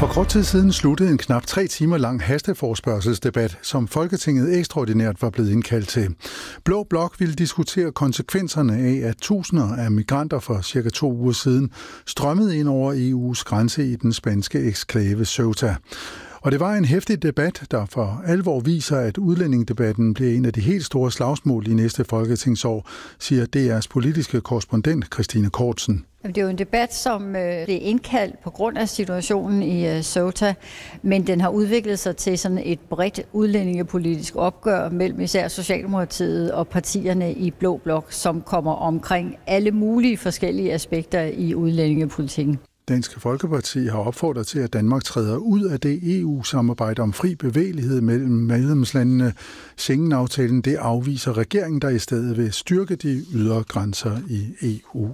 For kort tid siden sluttede en knap 3 timer lang hasteforespørgselsdebat, som Folketinget ekstraordinært var blevet indkaldt til. Blå Blok ville diskutere konsekvenserne af, at tusinder af migranter for cirka 2 uger siden strømmede ind over EU's grænse i den spanske eksklave Ceuta. Og det var en heftig debat, der for alvor viser, at udlændingedebatten bliver en af de helt store slagsmål i næste folketingsår, siger DR's politiske korrespondent Christine Kortsen. Det er jo en debat, som blev indkaldt på grund af situationen i Ceuta, men den har udviklet sig til sådan et bredt udlændingepolitisk opgør mellem især Socialdemokratiet og partierne i Blå Blok, som kommer omkring alle mulige forskellige aspekter i udlændingepolitikken. Dansk Folkeparti har opfordret til, at Danmark træder ud af det EU-samarbejde om fri bevægelighed mellem medlemslandene. Schengen-aftalen, det afviser regeringen, der i stedet vil styrke de ydre grænser i EU.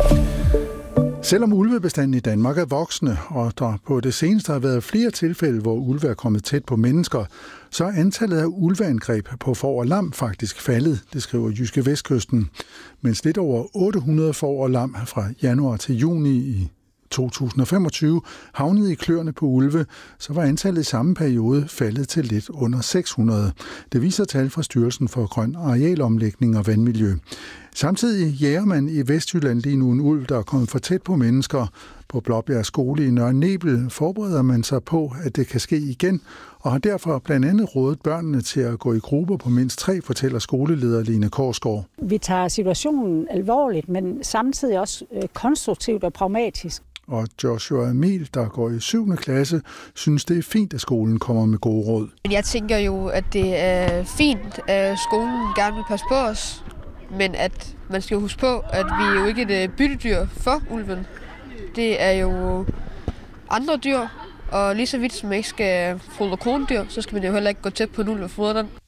Selvom ulvebestanden i Danmark er voksende, og der på det seneste har været flere tilfælde, hvor ulve er kommet tæt på mennesker, så er antallet af ulveangreb på får og lam faktisk faldet, det skriver Jyske Vestkysten. Mens lidt over 800 får og lam fra januar til juni i 2025 havnede i kløerne på ulve, så var antallet i samme periode faldet til lidt under 600. Det viser tal fra Styrelsen for Grøn Arealomlægning og Vandmiljø. Samtidig jager man i Vestjylland lige nu en ulv, der er kommet for tæt på mennesker. På Blåbjerg Skole i Nørre Nebel forbereder man sig på, at det kan ske igen, og har derfor blandt andet rådet børnene til at gå i grupper på mindst 3, fortæller skoleleder Line Korsgaard. Vi tager situationen alvorligt, men samtidig også konstruktivt og pragmatisk. Og Joshua Emil, der går i 7. klasse, synes, det er fint, at skolen kommer med gode råd. Jeg tænker jo, at det er fint, at skolen gerne vil passe på os, men at man skal huske på, at vi er jo ikke et byttedyr for ulven. Det er jo andre dyr, og lige så vidt som man ikke skal fodre krondyr, så skal man jo heller ikke gå tæt på en ulv og fodre den.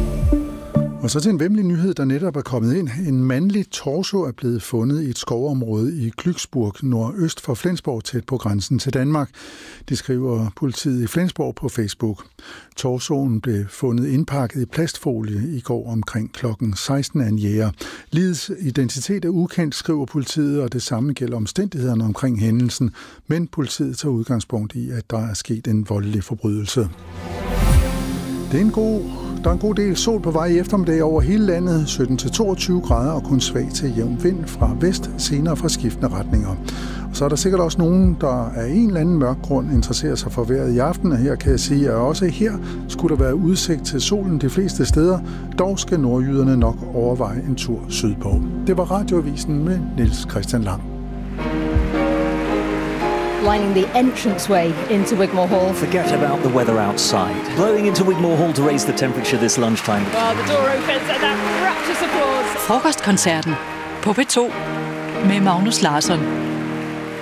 Og så til en væmmelig nyhed, der netop er kommet ind. En mandlig torso er blevet fundet i et skovområde i Glücksburg, nordøst for Flensborg, tæt på grænsen til Danmark. Det skriver politiet i Flensborg på Facebook. Torsoen blev fundet indpakket i plastfolie i går omkring klokken 16 af en jæger. Ligets identitet er ukendt, skriver politiet, og det samme gælder omstændighederne omkring hændelsen. Men politiet tager udgangspunkt i, at der er sket en voldelig forbrydelse. Der er en god del sol på vej i eftermiddag over hele landet, 17-22 grader og kun svag til jævn vind fra vest, senere fra skiftende retninger. Og så er der sikkert også nogen, der af en eller anden mørk grund interesserer sig for vejret i aften, og her kan jeg sige, at også her skulle der være udsigt til solen de fleste steder, dog skal nordjyderne nok overveje en tur sydpå. Det var Radioavisen med Niels Christian Lang. Lining the entranceway into Wigmore Hall. Forget about the weather outside. Blowing into Wigmore Hall to raise the temperature this lunchtime. Well, the door opens and that rapturous applause. Frokostkoncerten på P2 med Magnus Larsson.